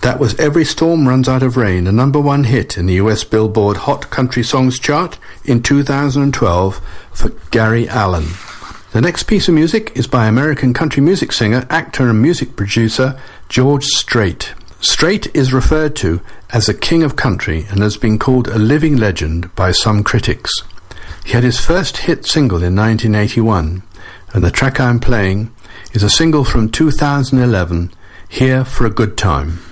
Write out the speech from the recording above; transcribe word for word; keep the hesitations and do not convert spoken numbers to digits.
That was Every Storm Runs Out of Rain, a number one hit in the U S Billboard Hot Country Songs chart in two thousand twelve for Gary Allan. The next piece of music is by American country music singer, actor and music producer George Strait. Strait is referred to as a king of country and has been called a living legend by some critics. He had his first hit single in nineteen eighty-one, and the track I'm playing is a single from two thousand eleven, Here for a Good Time.